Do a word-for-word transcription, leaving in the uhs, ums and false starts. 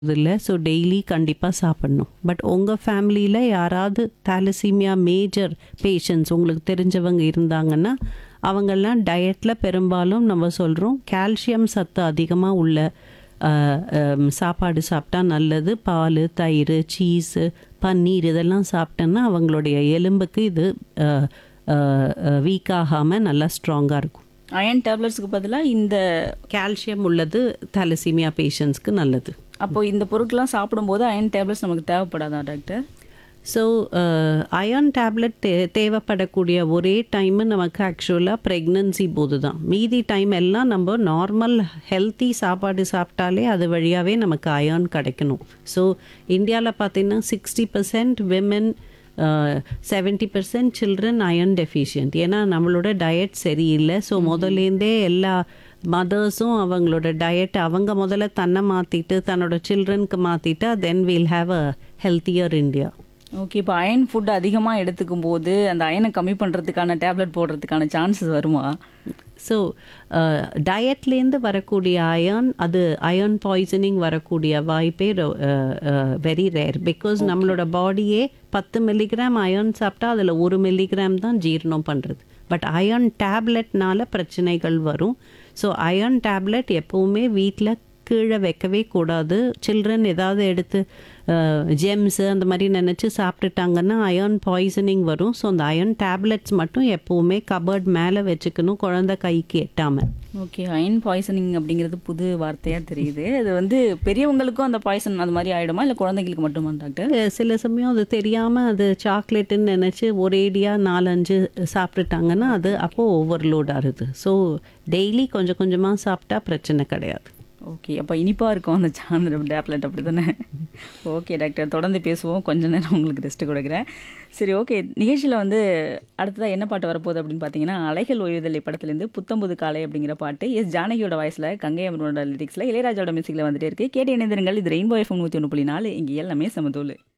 இல்ல. So daily கண்டிப்பா சாப்பிடணும். பட் உங்க ஃபேமிலியில யாராவது தாலசீமியா மேஜர் பேஷண்ட்ஸ் உங்களுக்கு தெரிஞ்சவங்க இருந்தாங்கன்னா, அவங்கலாம் டயட்ல பெரும்பாலும் நம்ம சொல்றோம், கால்சியம் சத்து அதிகமா உள்ள அ அம் சாப்பாடு சாப்பிட்டா நல்லது. பாலு, தயிரு, சீஸு, பன்னீர் இதெல்லாம் சாப்பிட்டோன்னா அவங்களுடைய எலும்புக்கு இது அ அ அ வீக் ஆகாம நல்லா ஸ்ட்ராங்கா இருக்கும். அயர்ன் டேப்லெட்ஸ்க்கு பதிலா இந்த கால்சியம் உள்ளது தாலசீமியா பேஷண்ட்ஸ்க்கு நல்லது. அப்போ இந்த பொருட்கள்லாம் சாப்பிடும்போது அயர்ன் டேப்லெட்ஸ் நமக்கு தேவைப்படாதா டாக்டர்? ஸோ அயர்ன் டேப்லெட் தே தேவைப்படக்கூடிய ஒரே டைமு நமக்கு ஆக்சுவலாக ப்ரெக்னன்சி போது தான். மீதி டைம் எல்லாம் நம்ம நார்மல் ஹெல்த்தி சாப்பாடு சாப்பிட்டாலே அது வழியாகவே நமக்கு அயர்ன் கிடைக்கணும். ஸோ இந்தியாவில் பார்த்தீங்கன்னா sixty percent women seventy percent children iron deficient. ஏன்னா நம்மளோட டயட் சரியில்லை. ஸோ முதலேருந்தே எல்லா மதர்ஸும் அவங்களோட டயட் அவங்க முதல்ல தன்னை மாற்றிட்டு தன்னோட சில்ட்ரனுக்கு மாற்றிட்டா தென் we'll have a healthier India. Okay. இப்போ அயர்ன் ஃபுட் அதிகமாக எடுத்துக்கும் போது அந்த அயனை கம்மி பண்ணுறதுக்கான டேப்லெட் போடுறதுக்கான சான்சஸ் வருமா? ஸோ டயட்லேருந்து வரக்கூடிய அயர்ன் அது அயர்ன் பாய்சனிங் வரக்கூடிய வாய்ப்பே வெரி ரேர். பிகாஸ் நம்மளோட பாடியே பத்து மில்லிகிராம் அயர்ன் சாப்பிட்டா அதில் ஒரு மில்லிகிராம் தான் ஜீரணம் பண்ணுறது. பட் அயர்ன் டேப்லெட்னால பிரச்சனைகள் வரும். ஸோ அயர்ன் டேப்லெட் எப்போவுமே வீட்டில் கீழே வைக்கவே கூடாது. சில்ட்ரன் ஏதாவது எடுத்து ஜெம்ஸு அந்த மாதிரி நினச்சி சாப்பிட்டுட்டாங்கன்னா அயர்ன் பாய்சனிங் வரும். ஸோ அந்த அயர்ன் டேப்லெட்ஸ் மட்டும் எப்போவுமே கபர்ட் மேலே வச்சுக்கணும், குழந்தை கைக்கு எட்டாமல். ஓகே. அயன் பாய்சனிங் அப்படிங்கிறது புது வார்த்தையாக தெரியுது. அது வந்து பெரியவங்களுக்கும் அந்த பாய்சன் அது மாதிரி ஆகிடுமா, இல்லை குழந்தைங்களுக்கு மட்டுமா டாக்டர்? சில சமயம் அது தெரியாமல் அது சாக்லேட்டுன்னு நினச்சி ஒரேடியாக நாலஞ்சு சாப்பிட்டுட்டாங்கன்னா அது அப்போது ஓவர்லோட் ஆகுது. ஸோ டெய்லி கொஞ்சம் கொஞ்சமாக சாப்பிட்டா பிரச்சனை கிடையாது. ஓகே. அப்போ இனிப்பாக இருக்கும் அந்த சாந்த டேப்லெட் அப்படி தானே? ஓகே டாக்டர், தொடர்ந்து பேசுவோம். கொஞ்ச நேரம் உங்களுக்கு ரெஸ்ட்டு கொடுக்குறேன். சரி, ஓகே. நிகழ்ச்சியில் வந்து அடுத்ததாக என்ன பாட்டு வரப்போகுது அப்படின்னு பார்த்தீங்கன்னா, அலைகள் ஓய்வுதலை படத்துலேருந்து புத்தம்புது காலை அப்படிங்கிற பாட்டு எஸ் ஜானகியோட வாய்ஸில், கங்கை அமரோட லிரிக்ஸில், இளையராஜாவோட மியூசிக்கில் வந்துட்டே இருக்குது. கேட்டு இணைந்திருங்கள். இது ரெயின்போ எஃப்எம் நூற்றி ஒன்று புள்ளி நாலு. இங்கே எல்லாமே சமதூள்.